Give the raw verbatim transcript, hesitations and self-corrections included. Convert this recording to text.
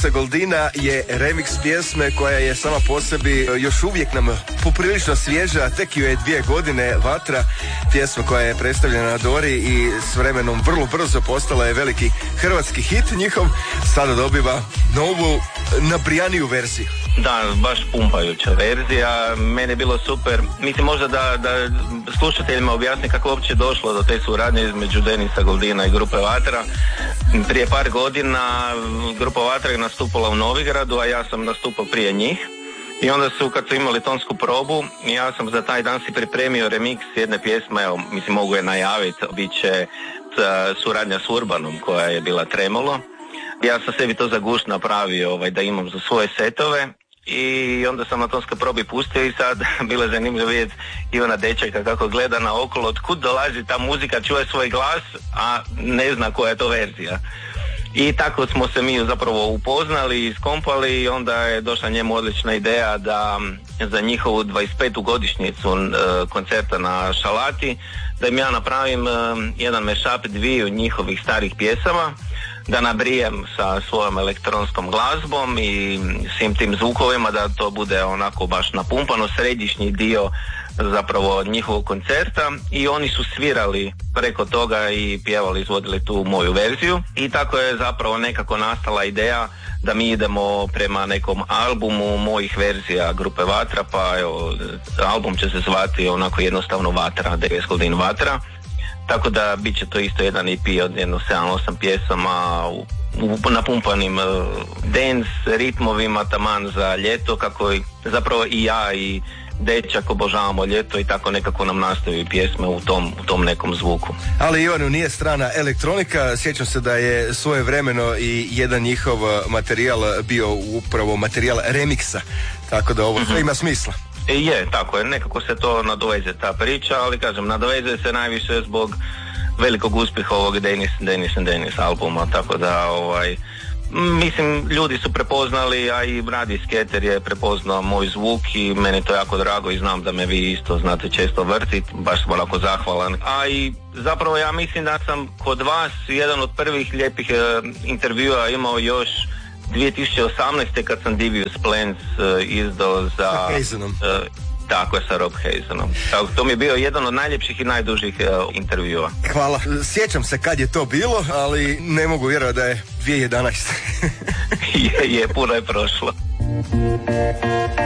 Denisa Goldina je remix pjesme koja je sama po sebi još uvijek nam poprilično svježa, tek ju je dvije godine, Vatra, pjesma koja je predstavljena na Dori i s vremenom vrlo brzo postala je veliki hrvatski hit njihov, sada dobiva novu, nabrijaniju verziju. Da, baš pumpajuća verzija, meni je bilo super, mislim možda da, da slušateljima objasni kako uopće došlo do te suradnje između Denisa Goldina i grupe Vatra. Prije par godina grupa Vatra je nastupala u Novigradu, a ja sam nastupao prije njih. I onda su, kad su imali tonsku probu, ja sam za taj dan si pripremio remix jedne pjesme, evo, mislim mogu je najaviti, bit će suradnja s Urbanom koja je bila Tremolo. Ja sam sebi to za gušt napravio ovaj, da imam za svoje setove i onda sam na tonskoj probi pustio i sad bilo je zanimljivo vidjeti Ivana dečaka kako gleda na okolo, otkud dolazi ta muzika, čuje svoj glas, a ne zna koja je to verzija. I tako smo se mi zapravo upoznali i iskompali i onda je došla njemu odlična ideja da za njihovu dvadeset petu godišnjicu uh, koncerta na Šalati, da im ja napravim uh, jedan mashup dviju njihovih starih pjesama, da nabrijem sa svojom elektronskom glazbom i svim tim zvukovima, da to bude onako baš napumpano, središnji dio zapravo njihovog koncerta i oni su svirali preko toga i pjevali, izvodili tu moju verziju i tako je zapravo nekako nastala ideja da mi idemo prema nekom albumu mojih verzija grupe Vatra, pa evo, album će se zvati onako jednostavno Vatra, Denis Goldin Vatra, tako da bit će to isto jedan E P od jedno sedam osam pjesama u, u napumpanim uh, dance ritmovima taman za ljeto, kako i, zapravo i ja i dečak obožavamo ljeto i tako nekako nam nastavi pjesme u tom, u tom nekom zvuku. Ali Ivanu nije strana elektronika, sjećam se da je svojevremeno i jedan njihov materijal bio upravo materijal remiksa, tako da ovo sve ima smisla. Je, tako je, nekako se to nadovezuje ta priča, ali kažem, nadovezuje se najviše zbog velikog uspjeha ovog Denis, Denis and Denis albuma, tako da ovaj, mislim, ljudi su prepoznali, a i Radi Sketer je prepoznao moj zvuk i meni to jako drago i znam da me vi isto znate često vrtiti, baš sam onako zahvalan. A i zapravo ja mislim da sam kod vas jedan od prvih lijepih uh, intervjua imao još dvije tisuće osamnaeste kad sam Divius Plans uh, izdao za... Uh, tako je, sa Rob Hazenom. Tako, to mi je bio jedan od najljepših i najdužih uh, intervjua. Hvala. Sjećam se kad je to bilo, ali ne mogu vjerovati da je dvije tisuće jedanaeste. je, je, puno je prošlo.